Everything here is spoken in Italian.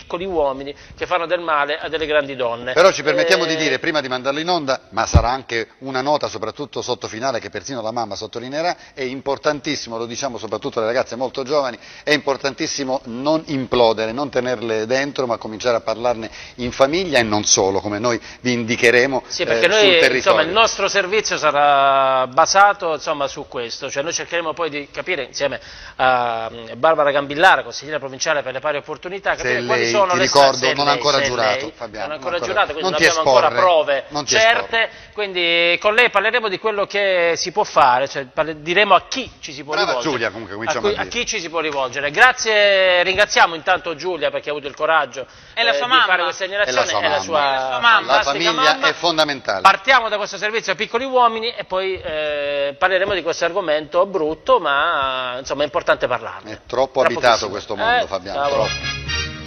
piccoli uomini che fanno del male a delle grandi donne. Però ci permettiamo di dire, prima di mandarlo in onda, ma sarà anche una nota soprattutto sotto finale che persino la mamma sottolineerà, è importantissimo, lo diciamo soprattutto alle ragazze molto giovani, è importantissimo non implodere, non tenerle dentro, ma cominciare a parlarne in famiglia e non solo, come noi vi indicheremo sì, perché sul noi, territorio. insomma, il nostro servizio sarà basato, insomma, su questo, cioè noi cercheremo poi di capire insieme a Barbara Gambillara, consigliera provinciale per le pari opportunità, capire quali sono le ricordo, non ancora giurato, Fabiano, non ancora giurato, quindi non non abbiamo ancora prove certe, esporre. quindi con lei parleremo di quello che si può fare, cioè diremo a chi ci si può rivolgere. Giulia, comunque, cominciamo a chi ci si può rivolgere. Grazie, ringraziamo intanto Giulia perché ha avuto il coraggio e la sua di mamma. fare questa segnalazione e la sua mamma. La famiglia è fondamentale. Partiamo da questo servizio a piccoli uomini e poi parleremo di questo argomento brutto, ma insomma è importante parlarne. È troppo abitato questo mondo, Fabiano.